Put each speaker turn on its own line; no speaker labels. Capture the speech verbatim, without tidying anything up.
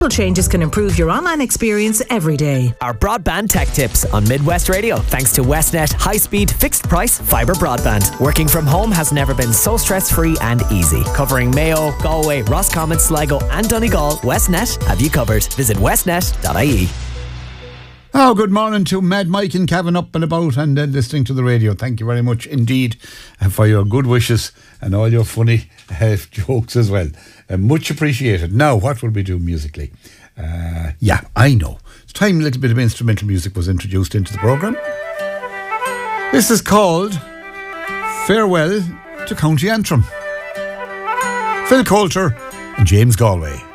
Changes can improve your online experience every day.
Our broadband tech tips on Midwest Radio, thanks to Westnet high-speed fixed-price fibre broadband. Working from home has never been so stress-free and easy. Covering Mayo, Galway, Roscommon, Sligo and Donegal, Westnet have you covered. Visit westnet dot I E.
Oh, good morning to Mad Mike and Cavan up and about and uh, listening to the radio. Thank you very much indeed uh, for your good wishes and all your funny uh, jokes as well. Uh, much appreciated. Now, what will we do musically? Uh, yeah, I know. It's time a little bit of instrumental music was introduced into the programme. This is called Farewell to County Antrim. Phil Coulter and James Galway.